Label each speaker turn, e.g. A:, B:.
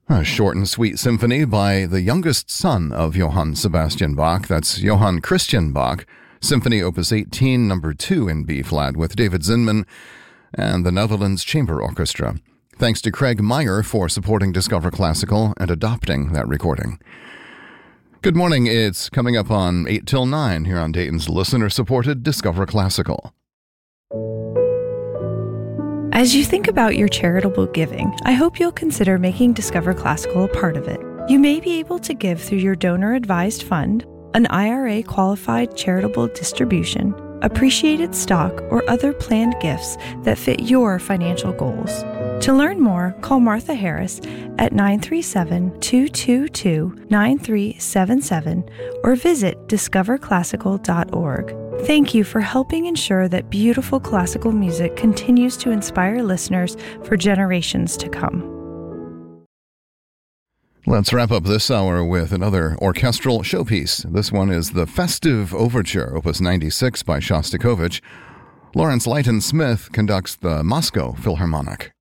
A: A short and sweet symphony by the youngest son of Johann Sebastian Bach. That's Johann Christian Bach. Symphony Opus 18, number 2 in B-flat with David Zinman and the Netherlands Chamber Orchestra. Thanks to Craig Meyer for supporting Discover Classical and adopting that recording. Good morning. It's coming up on 8 till 9 here on Dayton's listener-supported Discover Classical.
B: As you think about your charitable giving, I hope you'll consider making Discover Classical a part of it. You may be able to give through your donor-advised fund, an IRA-qualified charitable distribution, appreciated stock, or other planned gifts that fit your financial goals. To learn more, call Martha Harris at 937-222-9377 or visit discoverclassical.org. Thank you for helping ensure that beautiful classical music continues to inspire listeners for generations to come.
A: Let's wrap up this hour with another orchestral showpiece. This one is the Festive Overture, Opus 96 by Shostakovich. Lawrence Leighton Smith conducts the Moscow Philharmonic.